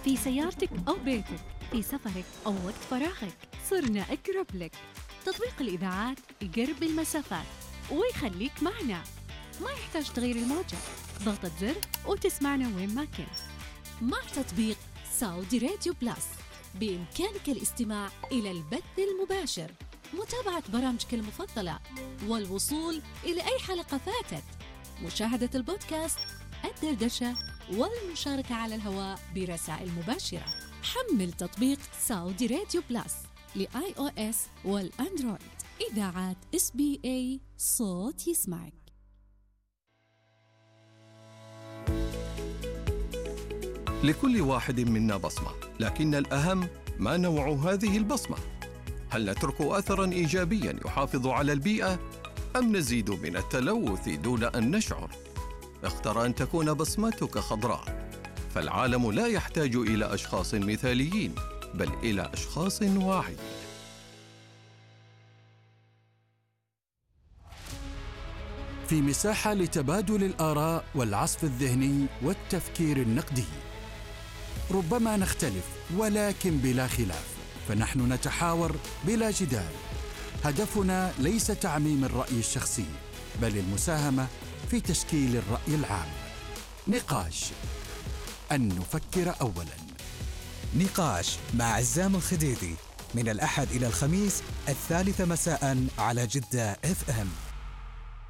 في سيارتك أو بيتك، في سفرك أو وقت فراغك، صرنا أقرب لك. تطبيق الإذاعات يقرب المسافات ويخليك معنا، ما يحتاج تغير الموجة، ضغطة زر وتسمعنا وين ما كنت. مع تطبيق سعودي راديو بلس بإمكانك الاستماع إلى البث المباشر، متابعة برامجك المفضلة، والوصول إلى أي حلقة فاتت، مشاهدة البودكاست، الدردشة، والمشاركة على الهواء برسائل مباشرة. حمل تطبيق سعودي راديو بلس لآي أو إس والأندرويد. إذاعات SBA، صوت يسمعك. لكل واحد منا بصمة، لكن الأهم ما نوع هذه البصمة. هل نترك أثراً إيجابياً يحافظ على البيئة، أم نزيد من التلوث دون أن نشعر؟ اختر أن تكون بصمتك خضراء، فالعالم لا يحتاج إلى أشخاص مثاليين، بل إلى أشخاص واعين. في مساحة لتبادل الآراء والعصف الذهني والتفكير النقدي. ربما نختلف ولكن بلا خلاف، فنحن نتحاور بلا جدال. هدفنا ليس تعميم الرأي الشخصي، بل المساهمة في تشكيل الرأي العام. نقاش، أن نفكر أولاً. نقاش مع عزام الخديدي، من الأحد إلى الخميس 3 مساء على جدة FM.